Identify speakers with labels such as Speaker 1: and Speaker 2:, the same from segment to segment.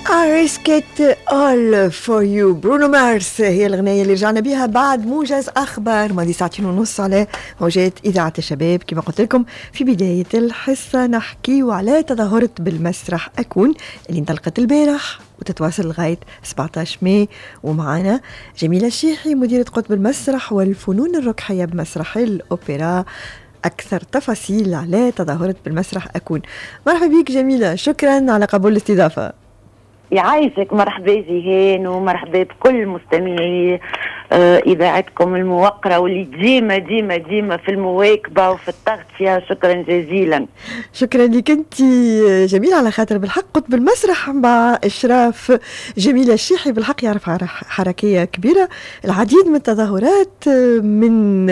Speaker 1: I risk it all for you. برونو مارس هي الأغنية اللي رجعنا بها بعد موجز أخبار ماضي ساعتين ونص على موجات إذاعة الشباب. كما قلت لكم في بداية الحصة نحكي على تظاهرة بالمسرح أكون اللي انطلقت البارح وتتواصل لغاية 17 ماي، ومعنا جميلة الشيحي مديرة قطب المسرح والفنون الركحية بمسرح الأوبرا. أكثر تفاصيل على تظاهرة بالمسرح أكون. مرحبا بك جميلة، شكرا على قبول الاستضافة.
Speaker 2: يعيشك، مرحبا جيهان ومرحبا بكل مستمعي إذاعتكم الموقرة واللي ديما ديما ديما في المواكبة وفي التغطية. شكرا جزيلا.
Speaker 1: شكرا لك انت جميلة، على خاطر بالحق قطب المسرح مع إشراف جميلة الشيحي بالحق يعرف حركية كبيرة، العديد من التظاهرات من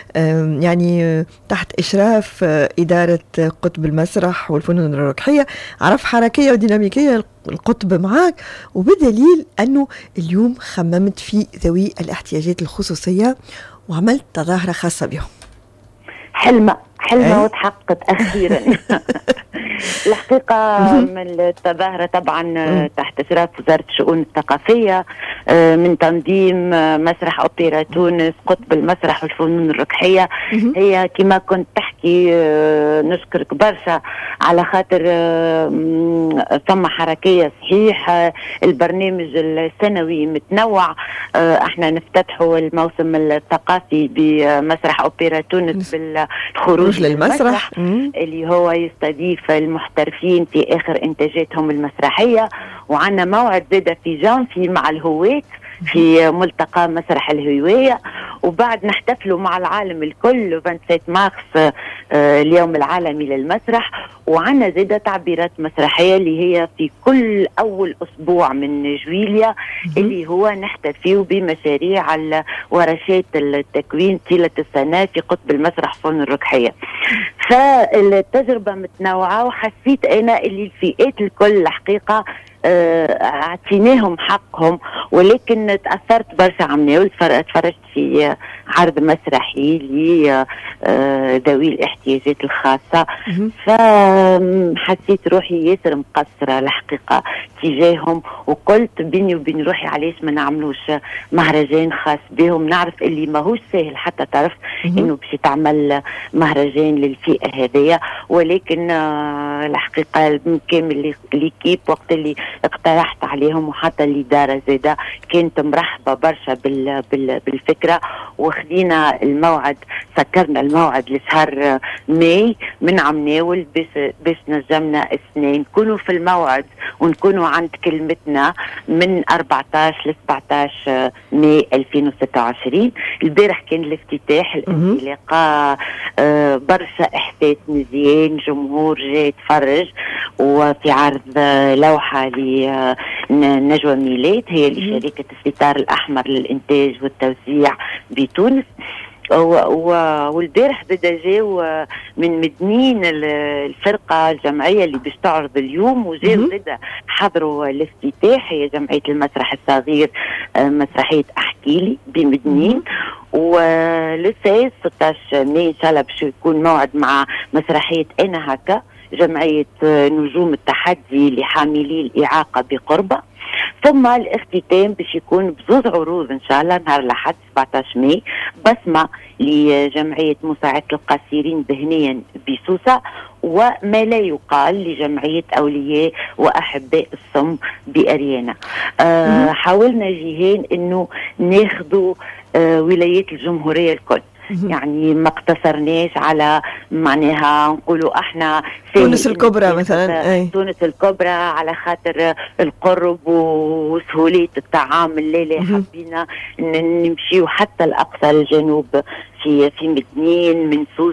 Speaker 1: يعني تحت إشراف إدارة قطب المسرح والفنون الركحية، عرف حركية وديناميكية القطب معك، وبدليل أنه اليوم خممت في ذوي الاحتياجات الخصوصية وعملت تظاهرة خاصة بهم.
Speaker 2: حلمة وتحققت أخيرا. الحقيقة من التظاهرة طبعا تحت إشراف وزارة الشؤون الثقافية من تنظيم مسرح أوبرا تونس قطب المسرح والفنون الركحية. هي كما كنت تحكي، نشكرك برشا على خاطر ثم حركية صحيح. البرنامج السنوي متنوع، احنا نفتتحوا الموسم الثقافي بمسرح أوبرا تونس بالخروج للمسرح اللي هو يستضيف المحترفين في آخر إنتاجاتهم المسرحية، وعنا موعد زادة في جانفي مع الهواة في ملتقى مسرح الهواية، وبعد نحتفلوا مع العالم الكل 27 مارس اليوم العالمي للمسرح. وعنا زادة تعبيرات مسرحية اللي هي في كل أول أسبوع من جويليا اللي هو نحتفيو بمشاريع ورشات التكوين طيلة السنة في قطب المسرح فنون الركحية. فالتجربة متنوعة، وحسيت أنا اللي الفئات الكل الحقيقة اعطيناهم حقهم، ولكن تأثرت برشا عمناول. تفرجت في عرض مسرحي لذوي الاحتياجات الخاصة، فحسيت روحي ياسر مقصرة الحقيقة تجاههم، وقلت بيني وبين روحي علاش ما نعملوش مهرجان خاص بهم. نعرف اللي ماهوش سهل حتى تعرف انه باش تعمل مهرجان للفئة هذه، ولكن الحقيقة كامل ليكيب وقت اللي اقترحت عليهم وحتى الإدارة زادة كانت مرحبة برشا بالفكرة. وخدينا الموعد، سكرنا الموعد لشهر ماي من عمناول باش نجمنا اثنين نكونوا في الموعد ونكونوا عند كلمتنا من 14 ل 17 ماي 2026. البارح كان الافتتاح الانطلاقة، برشا احساس مزيان، جمهور جاي يتفرج، وفي عرض لوحة لنجوى ميلاد هي لشركة الستار الأحمر للإنتاج والتوزيع بتونس. والبارح بدا جاو من مدنين الفرقة الجمعية اللي باش تعرض اليوم، وجاو بدا حضروا الافتتاح هي جمعية المسرح الصغير مسرحية أحكيلي بمدنين. ولسه 16 ماي إن شاء الله باش يكون موعد مع مسرحية أنا هكا جمعية نجوم التحدي لحاملي الإعاقة بقربة. ثم الاختتام باش يكون بزوز عروض ان شاء الله نهار الاحد 17 ماي، بسمة لجمعية مساعدة القاصرين ذهنيا بسوسة، وما لا يقال لجمعية أولياء وأحباء الصم بأريانا. حاولنا جيهان انه ناخذوا ولايات الجمهورية الكل، يعني ما اقتصرناش على معناها نقولوا احنا
Speaker 1: تونس الكبرى مثلا،
Speaker 2: تونس الكبرى على خاطر القرب وسهولية التعامل. لا حبينا نمشيو حتى الأقصى الجنوب في مدنين من سوسة